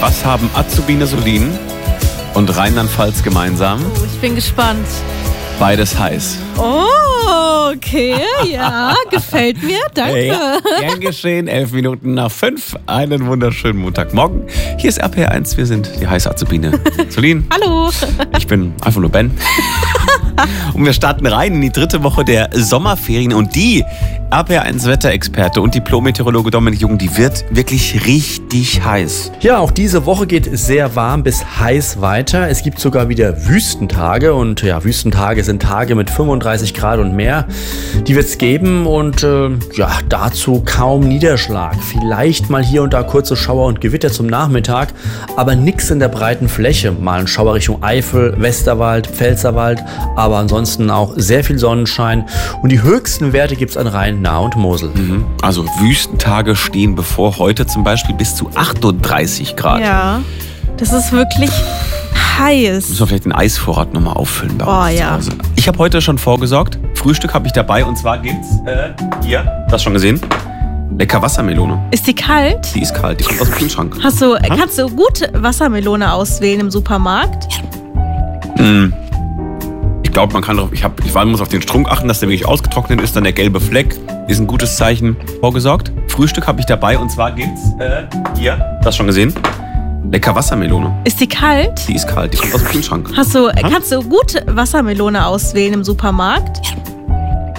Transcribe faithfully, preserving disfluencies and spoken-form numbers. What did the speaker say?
Was haben Azubine Solin und Rheinland-Pfalz gemeinsam? Oh, ich bin gespannt. Beides heiß. Oh, okay, ja, gefällt mir, danke. Ja, gern geschehen, elf Minuten nach fünf. Einen wunderschönen Montagmorgen. Hier ist R P R eins, wir sind die heiße Azubine Solin. Hallo. Ich bin einfach nur Ben. Und wir starten rein in die dritte Woche der Sommerferien. Und die R P R eins Wetterexperte und Diplom-Meteorologe Dominik Jung, die wird wirklich richtig heiß. Ja, auch diese Woche geht sehr warm bis heiß weiter. Es gibt sogar wieder Wüstentage. Und ja, Wüstentage sind Tage mit fünfunddreißig Grad und mehr. Die wird es geben und äh, ja, dazu kaum Niederschlag. Vielleicht mal hier und da kurze Schauer und Gewitter zum Nachmittag, aber nichts in der breiten Fläche. Mal ein Schauer Richtung Eifel, Westerwald, Pfälzerwald, aber ansonsten auch sehr viel Sonnenschein. Und die höchsten Werte gibt es an Rhein, Nahe und Mosel. Mhm. Also Wüstentage stehen bevor, heute zum Beispiel bis zu achtunddreißig Grad. Ja, das ist wirklich heiß. Müssen wir vielleicht den Eisvorrat nochmal auffüllen bei Oh uns ja. zu Hause. Ich habe heute schon vorgesorgt. Frühstück habe ich dabei und zwar gibt's äh, hier, hast du schon gesehen? Lecker Wassermelone. Ist die kalt? Die ist kalt, die kommt aus dem Kühlschrank. Hast du, kannst du gut Wassermelone auswählen im Supermarkt? Mm. Ich glaube, man kann drauf, ich, hab, ich muss auf den Strunk achten, dass der wirklich ausgetrocknet ist. Dann der gelbe Fleck ist ein gutes Zeichen. Vorgesorgt. Frühstück habe ich dabei und zwar gibt's äh, hier, hast du schon gesehen? Lecker Wassermelone. Ist die kalt? Die ist kalt, die kommt aus dem Kühlschrank. Hast du, kannst du gut Wassermelone auswählen im Supermarkt?